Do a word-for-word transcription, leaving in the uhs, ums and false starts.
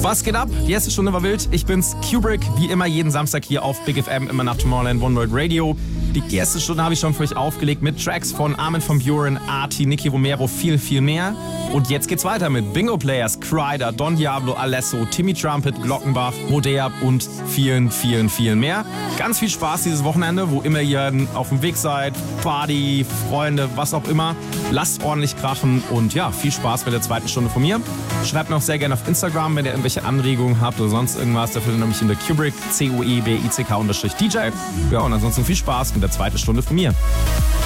Was geht ab? Die erste Stunde war wild. Ich bin's, Kubrick, wie immer jeden Samstag hier auf Big F M, immer nach Tomorrowland One World Radio. Die erste Stunde habe ich schon für euch aufgelegt mit Tracks von Armin van Buuren, Arti, Nicky Romero, viel, viel mehr. Und jetzt geht's weiter mit Bingo Players, Kryder, Don Diablo, Alesso, Timmy Trumpet, Glockenbach, Modea und vielen, vielen, vielen mehr. Ganz viel Spaß dieses Wochenende, wo immer ihr auf dem Weg seid, Party, Freunde, was auch immer. Lasst ordentlich krachen und ja, viel Spaß mit der zweiten Stunde von mir. Schreibt mir auch sehr gerne auf Instagram, wenn ihr irgendwelche Anregungen habt oder sonst irgendwas. Da findet ihr mich in der Kubrick, C U E B I C K unterstrich D J. Ja, und ansonsten viel Spaß mit der zweiten Stunde von mir.